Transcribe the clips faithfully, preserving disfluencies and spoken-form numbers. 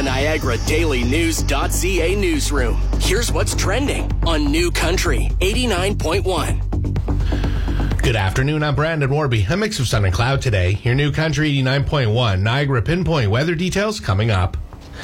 the Niagara Daily News dot C A newsroom. Here's what's trending on New Country eighty-nine point one. Good afternoon, I'm Brandon Warby. A mix of sun and cloud today. Your New Country eighty-nine point one Niagara Pinpoint weather details coming up.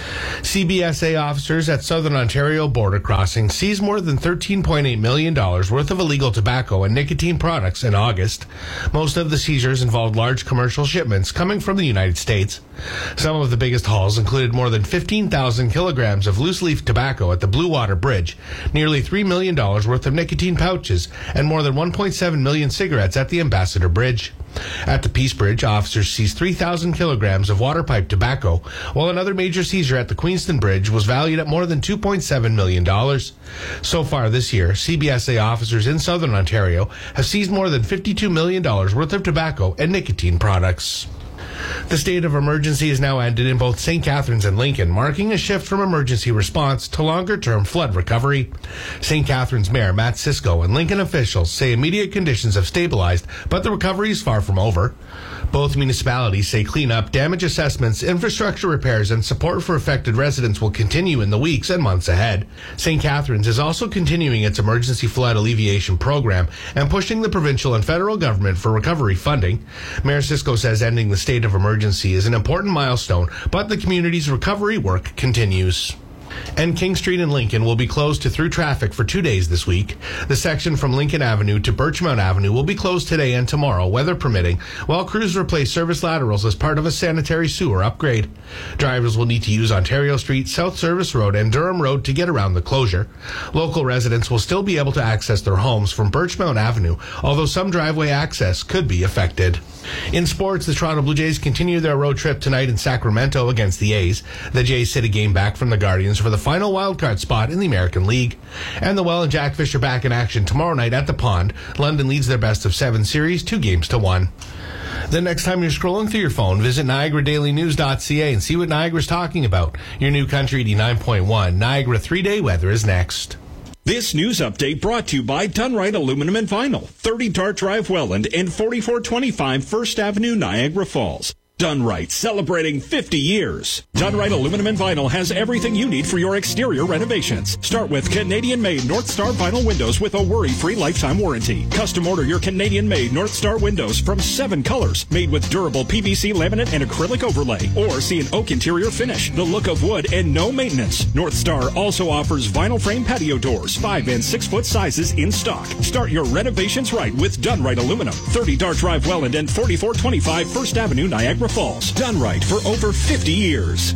C B S A officers at Southern Ontario border crossing seized more than thirteen point eight million dollars worth of illegal tobacco and nicotine products in August. Most of the seizures involved large commercial shipments coming from the United States. Some of the biggest hauls included more than fifteen thousand kilograms of loose-leaf tobacco at the Blue Water Bridge, nearly three million dollars worth of nicotine pouches, and more than one point seven million cigarettes at the Ambassador Bridge. At the Peace Bridge, officers seized three thousand kilograms of water pipe tobacco, while another major seizure at the Queenston Bridge was valued at more than two point seven million dollars. So far this year, C B S A officers in Southern Ontario have seized more than fifty-two million dollars worth of tobacco and nicotine products. The state of emergency has now ended in both Saint Catharines and Lincoln, marking a shift from emergency response to longer-term flood recovery. Saint Catharines Mayor Matt Cisco and Lincoln officials say immediate conditions have stabilized, but the recovery is far from over. Both municipalities say cleanup, damage assessments, infrastructure repairs, and support for affected residents will continue in the weeks and months ahead. Saint Catharines is also continuing its emergency flood alleviation program and pushing the provincial and federal government for recovery funding. Mayor Cisco says ending the state of emergency is an important milestone, but the community's recovery work continues. And King Street in Lincoln will be closed to through traffic for two days this week. The section from Lincoln Avenue to Birchmount Avenue will be closed today and tomorrow, weather permitting, while crews replace service laterals as part of a sanitary sewer upgrade. Drivers will need to use Ontario Street, South Service Road, and Durham Road to get around the closure. Local residents will still be able to access their homes from Birchmount Avenue, although some driveway access could be affected. In sports, the Toronto Blue Jays continue their road trip tonight in Sacramento against the A's. The Jays sit a game back from the Guardians for the final wildcard spot in the American League. And the Well and Jack Fish are back in action tomorrow night at the Pond. London leads their best of seven series, two games to one. The next time you're scrolling through your phone, visit Niagara Daily News dot C A and see what Niagara's talking about. Your New Country eighty-nine point one Niagara three-day weather is next. This news update brought to you by Dunright Aluminum and Vinyl, thirty Dart Drive, Welland, and forty-four twenty-five First Avenue, Niagara Falls. Dunright, celebrating fifty years. Dunright Aluminum and Vinyl has everything you need for your exterior renovations. Start with Canadian-made North Star vinyl windows with a worry-free lifetime warranty. Custom order your Canadian-made North Star windows from seven colors, made with durable P V C laminate and acrylic overlay. Or see an oak interior finish, the look of wood, and no maintenance. North Star also offers vinyl frame patio doors, five and six foot sizes in stock. Start your renovations right with Dunright Aluminum, thirty Dart Drive, Welland, and forty-four twenty-five First Avenue, Niagara Falls. Done right for over fifty years.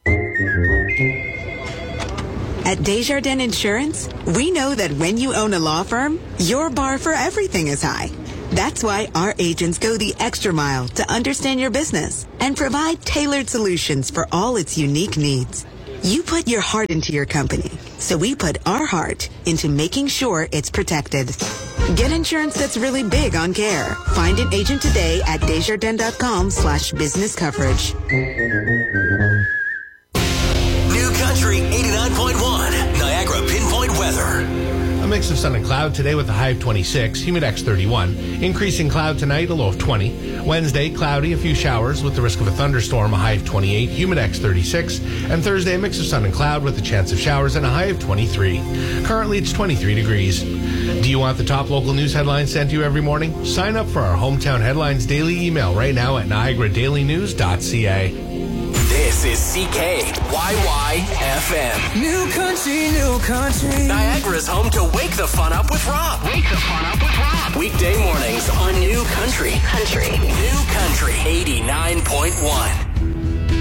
At Desjardins Insurance, we know that when you own a law firm, your bar for everything is high. That's why our agents go the extra mile to understand your business and provide tailored solutions for all its unique needs. You put your heart into your company, so we put our heart into making sure it's protected. Get insurance that's really big on care. Find an agent today at Desjardins.com slash business coverage. New Country eighty-nine point one Niagara Pinpoint weather. A mix of sun and cloud today with a high of twenty-six, humidex thirty-one. Increasing cloud tonight, a low of twenty. Wednesday, cloudy, a few showers with the risk of a thunderstorm, a high of twenty-eight, humidex thirty-six. And Thursday, a mix of sun and cloud with a chance of showers and a high of twenty-three. Currently, it's twenty-three degrees. Do you want the top local news headlines sent to you every morning? Sign up for our Hometown Headlines daily email right now at Niagara Daily News dot C A. This is C K Y Y F M. New Country, New Country. Niagara's home to Wake the Fun Up with Rob. Wake the Fun Up with Rob. Weekday mornings on New Country. Country. New Country eighty-nine point one.